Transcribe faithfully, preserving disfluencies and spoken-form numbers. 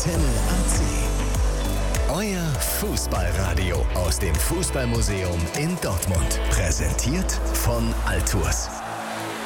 Antenne A C. Euer Fußballradio aus dem Fußballmuseum in Dortmund. Präsentiert von Altours.